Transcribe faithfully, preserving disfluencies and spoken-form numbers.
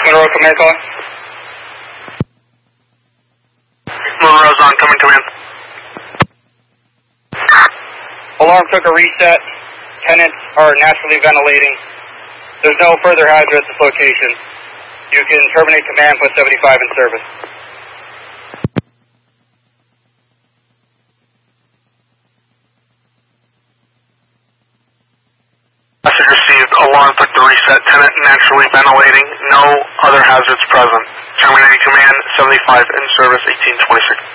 Monroe, command call. Monroe's on, coming to in. Alarm took a reset. Tenants are naturally ventilating. There's no further hazard at this location. You can terminate command, put seventy-five in service. Message received. Alarm took the reset. Tenant naturally ventilating. No other hazards present. Terminating command, seventy-five in service, eighteen twenty-six.